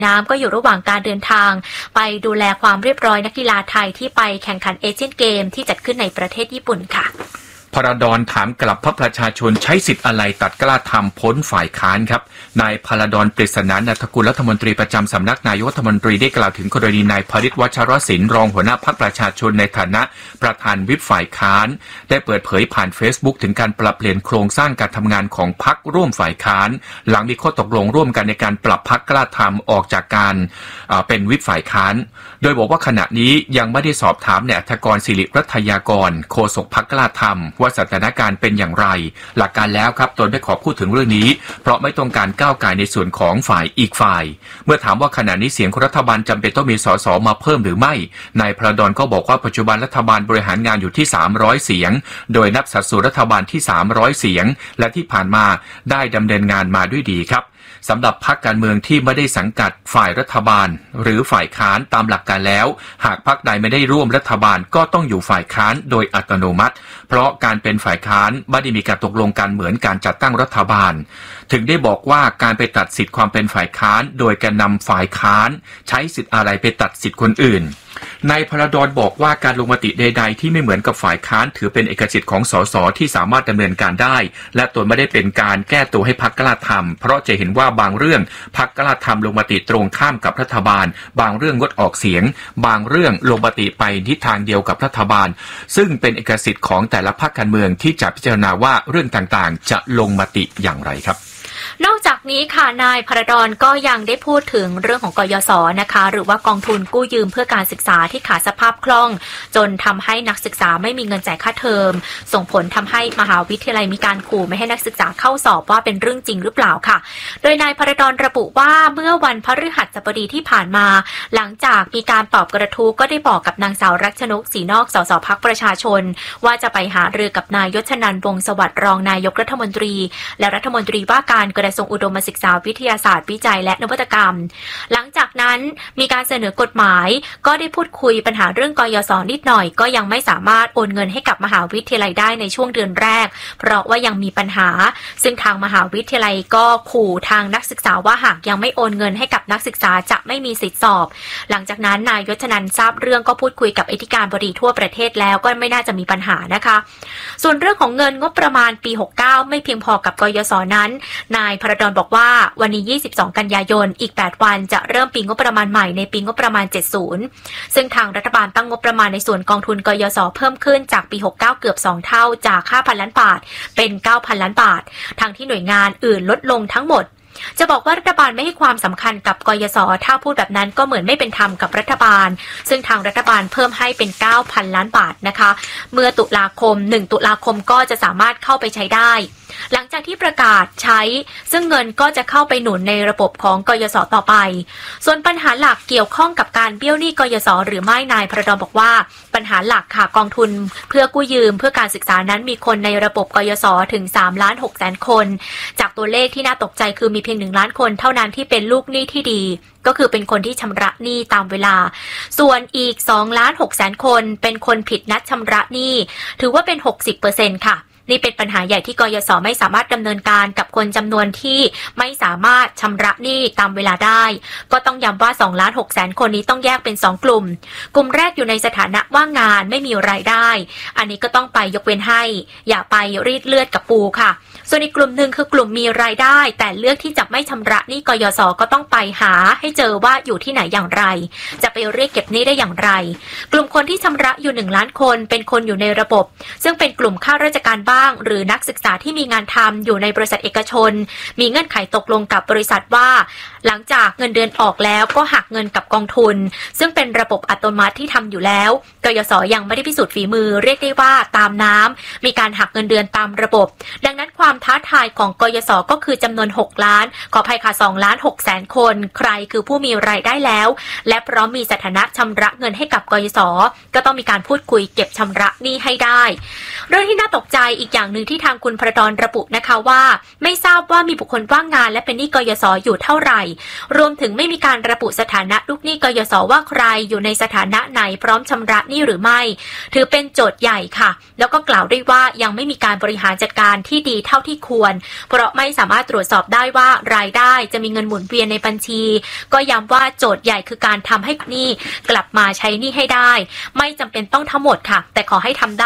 น้ำก็อยู่ระหว่างการเดินทางไปดูแลความเรียบร้อยนักกีฬาไทยที่ไปแข่งขันเอเชียนเกมที่จัดขึ้นในประเทศญี่ปุ่นค่ะพระดอนถามกลับพรรคประชาชนใช้สิทธิ์อะไรตัดกล้าทำพ้นฝ่ายค้านครับนายพระดอนปริศนานันทกุลรัฐมนตรีประจำสำนักนายกรัฐมนตรีได้กล่าวถึงกรณีนายพฤทธิ์วัชรศิลป์รองหัวหน้าพรรคประชาชนในฐานะประธานวิปฝ่ายค้านได้เปิดเผยผ่าน Facebook ถึงการปรับเปลี่ยนโครงสร้างการทำงานของพรรคร่วมฝ่ายค้านหลังมีข้อตกลงร่วมกันในการปรับพรรคกล้าทำออกจากการเป็นวิปฝ่ายค้านโดยบอกว่าขณะนี้ยังไม่ได้สอบถามนายอัธกรศิริรัตยากรโฆษกพรรคกล้าทำว่าสถานการณ์เป็นอย่างไรหลักการแล้วครับตนไม่ขอพูดถึงเรื่องนี้เพราะไม่ต้องการก้าวไก่ในส่วนของฝ่ายอีกฝ่ายเมื่อถามว่าขณะนี้เสียงของรัฐบาลจำเป็นต้องมีสสมาเพิ่มหรือไม่นายพระดอนก็บอกว่าปัจจุบันรัฐบาลบริหารงานอยู่ที่300เสียงโดยนับสัดส่วนรัฐบาลที่300เสียงและที่ผ่านมาได้ดำเนินงานมาด้วยดีครับสำหรับพรรคการเมืองที่ไม่ได้สังกัดฝ่ายรัฐบาลหรือฝ่ายค้านตามหลักการแล้วหากพรรคใดไม่ได้ร่วมรัฐบาลก็ต้องอยู่ฝ่ายค้านโดยอัตโนมัติเพราะการเป็นฝ่ายค้านไม่ได้มีการตกลงกันเหมือนการจัดตั้งรัฐบาลถึงได้บอกว่าการไปตัดสิทธิ์ความเป็นฝ่ายค้านโดยการนำฝ่ายค้านใช้สิทธิ์อะไรไปตัดสิทธิ์คนอื่นนายพระดอนบอกว่าการลงมติใดๆที่ไม่เหมือนกับฝ่ายค้านถือเป็นเอกสิทธิ์ของสสที่สามารถดำเนินการได้และตนไม่ได้เป็นการแก้ตัวให้พรรคกล้าทำเพราะจะเห็นว่าบางเรื่องพรรคกล้าทำลงมติตรงข้ามกับรัฐบาลบางเรื่องงดออกเสียงบางเรื่องลงมติไปทิศทางเดียวกับรัฐบาลซึ่งเป็นเอกสิทธิ์ของแต่ละพรรคการเมืองที่จะพิจารณาว่าเรื่องต่างๆจะลงมติอย่างไรครับนอกจากนี้ค่ะนายพระดอนก็ยังได้พูดถึงเรื่องของกยศ.นะคะหรือว่ากองทุนกู้ยืมเพื่อการศึกษาที่ขาดสภาพคล่องจนทำให้นักศึกษาไม่มีเงินจ่ายค่าเทอมส่งผลทำให้มหาวิทยาลัยมีการขู่ไม่ให้นักศึกษาเข้าสอบว่าเป็นเรื่องจริงหรือเปล่าค่ะโดยนายพระดอนระบุว่าเมื่อวันพฤหัสบดีที่ผ่านมาหลังจากมีการตอบกระทู้ก็ได้บอกกับนางสาวรัชนกศรีนอกสสพรรคประชาชนว่าจะไปหารือกับนายยศนันท์วงศ์สวัสดิ์รองนายกรัฐมนตรีและรัฐมนตรีว่าการกระทรวงอุดมศึกษาวิทยาศาสตร์วิจัยและนวัตกรรมหลังจากนั้นมีการเสนอกฎหมายก็ได้พูดคุยปัญหาเรื่องกยศ.นิดหน่อยก็ยังไม่สามารถโอนเงินให้กับมหาวิทยาลัยได้ในช่วงเดือนแรกเพราะว่ายังมีปัญหาซึ่งทางมหาวิทยาลัยก็ขู่ทางนักศึกษาว่าหากยังไม่โอนเงินให้กับนักศึกษาจะไม่มีสิทธิสอบหลังจากนั้นนายยศนันท์ทราบเรื่องก็พูดคุยกับอธิการบดีทั่วประเทศแล้วก็ไม่น่าจะมีปัญหานะคะส่วนเรื่องของเงินงบประมาณปี69ไม่เพียงพอกับกยศ.นั้นนายพระดอนบอกว่าวันนี้22กันยายนอีก8วันจะเริ่มปีงบประมาณใหม่ในปีงบประมาณ70ซึ่งทางรัฐบาลตั้งงบประมาณในส่วนกองทุนกยศ.เพิ่มขึ้นจากปี69เกือบ2เท่าจาก 5,000 ล้านบาทเป็น 9,000 ล้านบาททางที่หน่วยงานอื่นลดลงทั้งหมดจะบอกว่ารัฐบาลไม่ให้ความสำคัญกับกยศ.ถ้าพูดแบบนั้นก็เหมือนไม่เป็นธรรมกับรัฐบาลซึ่งทางรัฐบาลเพิ่มให้เป็น 9,000 ล้านบาทนะคะเมื่อ1 ตุลาคมก็จะสามารถเข้าไปใช้ได้หลังจากที่ประกาศใช้ซึ่งเงินก็จะเข้าไปหนุนในระบบของกยศ.ต่อไปส่วนปัญหาหลักเกี่ยวข้องกับการเบี้ยวหนี้กยศ.หรือไม่นายพระดอนบอกว่าปัญหาหลักค่ะกองทุนเพื่อกู้ยืมเพื่อการศึกษานั้นมีคนในระบบกยศ.ถึง 3,600,000 คนจากตัวเลขที่น่าตกใจคือมีเพียง1 ล้านคนเท่านั้นที่เป็นลูกหนี้ที่ดีก็คือเป็นคนที่ชำระหนี้ตามเวลาส่วนอีก 2,600,000 คนเป็นคนผิดนัดชำระหนี้ถือว่าเป็น 60% ค่ะนี่เป็นปัญหาใหญ่ที่กยศ.ไม่สามารถดำเนินการกับคนจำนวนที่ไม่สามารถชำระหนี้ตามเวลาได้ก็ต้องย้ำว่า 2,600,000 คนนี้ต้องแยกเป็น2 กลุ่มแรกอยู่ในสถานะว่างงานไม่มีรายได้อันนี้ก็ต้องไปยกเว้นให้อย่าไปรีดเลือดกับปูค่ะส่วนอีกกลุ่มหนึ่งคือกลุ่มมีรายได้แต่เลือกที่จะไม่ชำระหนี้กยศ.ก็ต้องไปหาให้เจอว่าอยู่ที่ไหนอย่างไรจะไปเรียกเก็บหนี้ได้อย่างไรกลุ่มคนที่ชำระอยู่1 ล้านคนเป็นคนอยู่ในระบบซึ่งเป็นกลุ่มข้าราชการบ้างหรือนักศึกษาที่มีงานทำอยู่ในบริษัทเอกชนมีเงื่อนไขตกลงกับบริษัทว่าหลังจากเงินเดือนออกแล้วก็หักเงินกับกองทุนซึ่งเป็นระบบอัตโนมัติที่ทำอยู่แล้วกยศ.ยังไม่ได้พิสูจน์ฝีมือเรียกได้ว่าตามน้ำมีการหักเงินเดือนตามระบบดังนั้นความท้าทายของกยศ.ก็คือจำนวน6 ล้านขออภัยค่ะ 2,600,000 คนใครคือผู้มีรายได้แล้วและพร้อมมีสถานะชำระเงินให้กับกยศ.ก็ต้องมีการพูดคุยเก็บชำระหนี้ให้ได้เรื่องที่น่าตกใจอีกอย่างหนึ่งที่ทางคุณพระดอนระบุนะคะว่าไม่ทราบว่ามีบุคคลว่างงานและเป็นหนี้กยศอยู่เท่าไหร่รวมถึงไม่มีการระบุสถานะลูกหนี้กยศว่าใครอยู่ในสถานะไหนพร้อมชำระหนี้หรือไม่ถือเป็นโจทย์ใหญ่ค่ะแล้วก็กล่าวด้วยว่ายังไม่มีการบริหารจัดการที่ดีเท่าที่ควรเพราะไม่สามารถตรวจสอบได้ว่ารายได้จะมีเงินหมุนเวียนในบัญชีก็ย้ำว่าโจทย์ใหญ่คือการทำให้หนี้กลับมาใช้หนี้ให้ได้ไม่จำเป็นต้องทั้งหมดค่ะแต่ขอให้ทำได้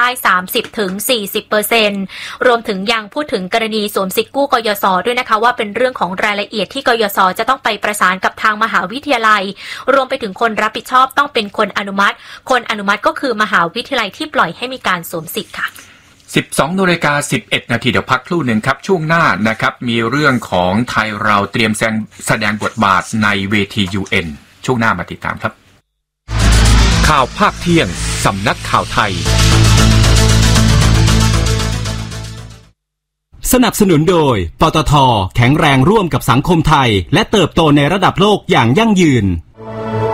30-40% รวมถึงยังพูดถึงกรณีสวมสิทธิ์กู้กยศด้วยนะคะว่าเป็นเรื่องของรายละเอียดที่กยศจะต้องไปประสานกับทางมหาวิทยาลัยรวมไปถึงคนรับผิดชอบต้องเป็นคนอนุมัติคนอนุมัติก็คือมหาวิทยาลัยที่ปล่อยให้มีการสวมสิทธิ์ค่ะ 12:11 นาทีเดี๋ยวพักครู่หนึ่งครับช่วงหน้านะครับมีเรื่องของไทยเราเตรียมแสดงบทบาทในเวที UN ช่วงหน้ามาติดตามครับข่าวภาคเที่ยงสำนักข่าวไทยสนับสนุนโดยปตท.แข็งแรงร่วมกับสังคมไทยและเติบโตในระดับโลกอย่างยั่งยืน